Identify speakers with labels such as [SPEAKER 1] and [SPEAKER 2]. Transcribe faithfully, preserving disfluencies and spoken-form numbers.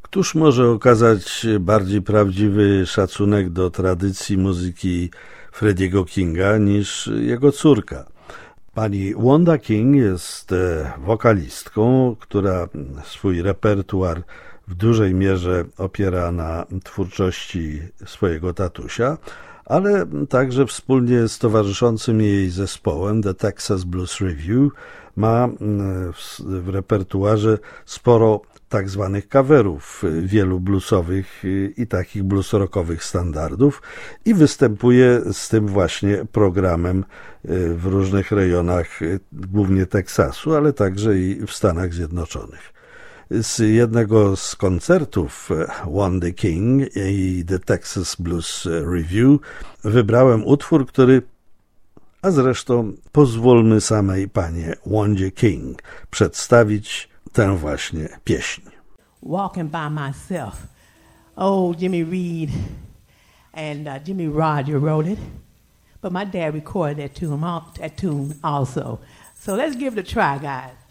[SPEAKER 1] Któż może okazać bardziej prawdziwy szacunek do tradycji muzyki Freddie'ego Kinga niż jego córka? Pani Wanda King jest wokalistką, która swój repertuar w dużej mierze opiera na twórczości swojego tatusia, ale także wspólnie z towarzyszącym jej zespołem The Texas Blues Revue ma w repertuarze sporo tak zwanych coverów wielu bluesowych i takich blues rockowych standardów i występuje z tym właśnie programem w różnych rejonach, głównie Teksasu, ale także i w Stanach Zjednoczonych. Z jednego z koncertów Wandy King i The Texas Blues Revue wybrałem utwór, który, a zresztą pozwólmy samej panie Wandzie King przedstawić tę właśnie pieśń.
[SPEAKER 2] Walking by myself. Oh, Jimmy Reed and uh, Jimmy Roger wrote it, but my dad recorded that tune, that tune also. So let's give it a try, guys.